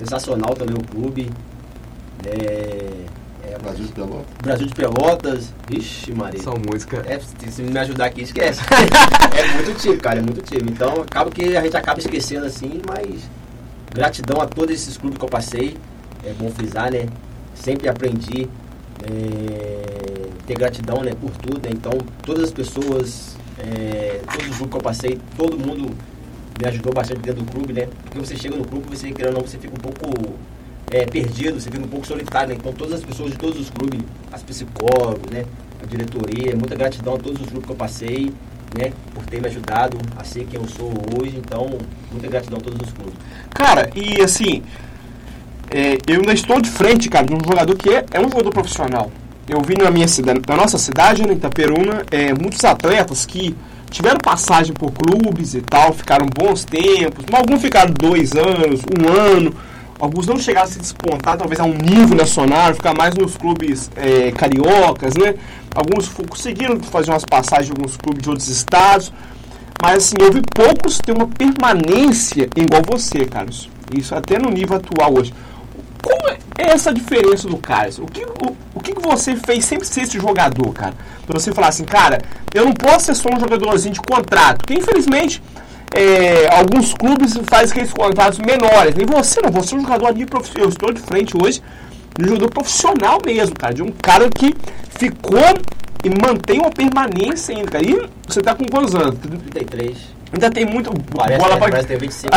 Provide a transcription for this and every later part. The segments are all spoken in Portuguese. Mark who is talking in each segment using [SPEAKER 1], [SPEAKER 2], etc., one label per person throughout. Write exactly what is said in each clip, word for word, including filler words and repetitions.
[SPEAKER 1] sensacional também o clube. É, é,
[SPEAKER 2] Brasil de Pelotas.
[SPEAKER 1] Brasil de Pelotas. Ixi, Maria.
[SPEAKER 3] São música.
[SPEAKER 1] É, se me ajudar aqui, esquece. É muito time, cara, é muito time. Então, acaba que a gente acaba esquecendo assim, mas gratidão a todos esses clubes que eu passei. É bom frisar, né? Sempre aprendi é, ter gratidão, né, por tudo, né? Então, todas as pessoas, é, todos os clubes que eu passei, todo mundo me ajudou bastante dentro do clube, né? Porque você chega no clube, você querendo ou não, você fica um pouco é, perdido, você fica um pouco solitário, né? Então, todas as pessoas de todos os clubes, as psicólogos, né, a diretoria, muita gratidão a todos os clubes que eu passei, né, por ter me ajudado a ser quem eu sou hoje. Então, muita gratidão a todos os clubes.
[SPEAKER 4] Cara, e assim, é, eu ainda estou de frente, cara, de um jogador que é, é um jogador profissional. Eu vi na minha cidade, na nossa cidade, né, Itaperuna, é, muitos atletas que tiveram passagem por clubes e tal, ficaram bons tempos, alguns ficaram dois anos, um ano, alguns não chegaram a se despontar, talvez a um nível nacional, ficar mais nos clubes é, cariocas, né? Alguns conseguiram fazer umas passagens em alguns clubes de outros estados, mas assim, eu vi poucos ter uma permanência igual você, Carlos. Isso até no nível atual hoje. Como é essa diferença do Carlos? O que, o, o que você fez sempre ser esse jogador, cara? Pra você falar assim, cara, eu não posso ser só um jogadorzinho de contrato, porque infelizmente é, alguns clubes fazem aqueles contratos menores. Nem você não, você é um jogador ali profissional. Eu estou de frente hoje de um jogador profissional mesmo, cara, de um cara que ficou e mantém uma permanência ainda, cara. E você tá com quantos anos?
[SPEAKER 1] trinta e três.
[SPEAKER 4] Ainda tem muito
[SPEAKER 1] Parece,
[SPEAKER 4] bola
[SPEAKER 1] né?
[SPEAKER 4] pra...
[SPEAKER 1] Parece ter vinte e cinco.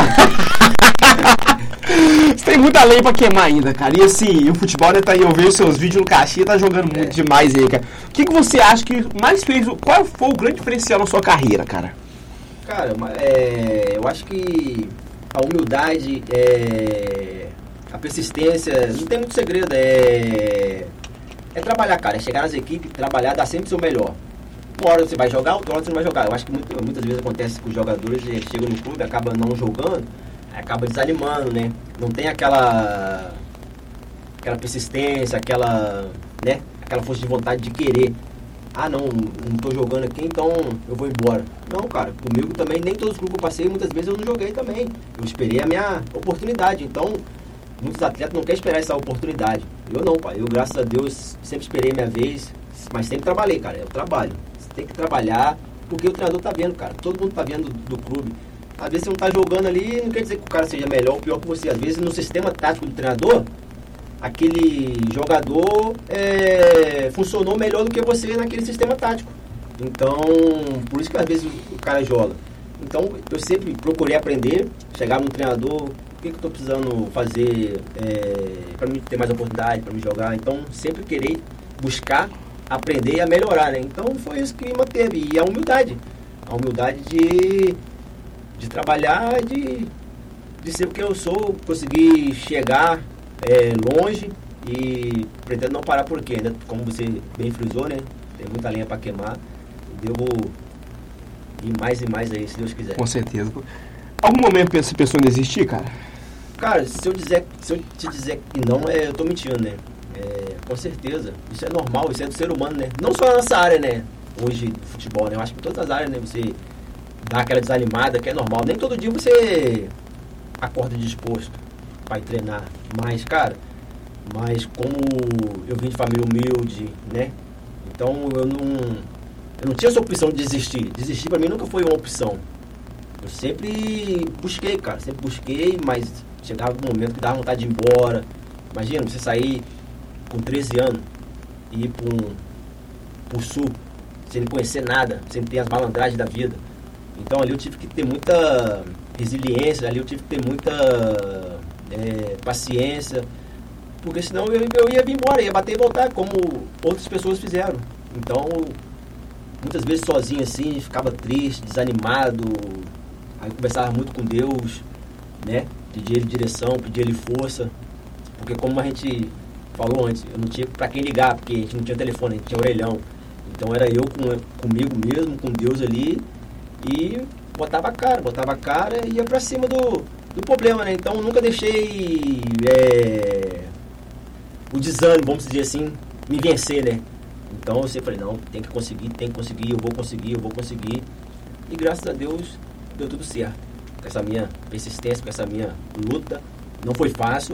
[SPEAKER 4] Você tem muita lei pra queimar ainda, cara. E assim, o futebol, né, tá aí, eu vejo seus vídeos no Caxias, tá jogando muito
[SPEAKER 1] É.
[SPEAKER 4] demais aí, cara. O que, que você acha que mais fez, qual foi o grande diferencial na sua carreira, cara?
[SPEAKER 1] Cara, ma- é, eu acho que a humildade, é, a persistência, não tem muito segredo, é, é trabalhar, cara, é chegar nas equipes, trabalhar, dar sempre o seu melhor. Uma hora você vai jogar, outra hora você não vai jogar. Eu acho que muito- muitas vezes acontece que os jogadores eh, chegam no clube, acabam não jogando, acaba desanimando, né? Não tem aquela aquela persistência, aquela, né? Aquela força de vontade de querer. Ah, não, não tô jogando aqui, então eu vou embora. Não, cara, comigo também, nem todos os clubes que eu passei, muitas vezes eu não joguei também. Eu esperei a minha oportunidade. Então, muitos atletas não querem esperar essa oportunidade. Eu não, pai. Eu, graças a Deus, sempre esperei a minha vez, mas sempre trabalhei, cara. Eu trabalho. Você tem que trabalhar, porque o treinador tá vendo, cara. Todo mundo tá vendo do, do clube. Às vezes você não tá jogando ali, não quer dizer que o cara seja melhor ou pior que você. Às vezes, no sistema tático do treinador, aquele jogador é, funcionou melhor do que você naquele sistema tático. Então, por isso que às vezes o cara joga. Então, eu sempre procurei aprender, chegar no treinador, o que, que eu estou precisando fazer é, para mim ter mais oportunidade, para me jogar. Então, sempre querer buscar, aprender e a melhorar, né? Então, foi isso que me manteve. E a humildade. A humildade de, de trabalhar, de, de ser o que eu sou, conseguir chegar É, longe e pretendo não parar porque ainda, como você bem frisou, né? Tem muita lenha para queimar. Devo ir mais e mais aí, se Deus quiser.
[SPEAKER 4] Com certeza. Algum momento você pensou em desistir, cara?
[SPEAKER 1] Cara, se eu, dizer, se eu te dizer que não, é, eu tô mentindo, né? É, com certeza. Isso é normal, isso é do ser humano, né? Não só nessa área, né? Hoje, do futebol, né? Eu acho que em todas as áreas, né? Você dá aquela desanimada, que é normal. Nem todo dia você acorda disposto para treinar. Mas, cara, mas como eu vim de família humilde, né? Então eu não, eu não tinha essa opção de desistir. Desistir para mim nunca foi uma opção. Eu sempre busquei, cara, sempre busquei, mas chegava um momento que dava vontade de ir embora. Imagina, você sair com treze anos e ir para um, pro sul, sem conhecer nada, sem ter as malandragens da vida. Então ali eu tive que ter muita resiliência, ali eu tive que ter muita é, paciência, porque senão eu, eu ia vir embora, ia bater e voltar, como outras pessoas fizeram. Então, muitas vezes sozinho assim, ficava triste, desanimado, aí conversava muito com Deus, né? Pedia Ele direção, pedia Ele força, porque como a gente falou antes, eu não tinha pra quem ligar, porque a gente não tinha telefone, a gente tinha orelhão. Então era eu com, comigo mesmo, com Deus ali, e botava a cara, botava a cara e ia pra cima do, do problema, né? Então nunca deixei é, o desânimo, vamos dizer assim, me vencer, né? Então eu sempre falei, não, tem que conseguir, tem que conseguir, eu vou conseguir, eu vou conseguir. E graças a Deus deu tudo certo. Com essa minha persistência, com essa minha luta. Não foi fácil,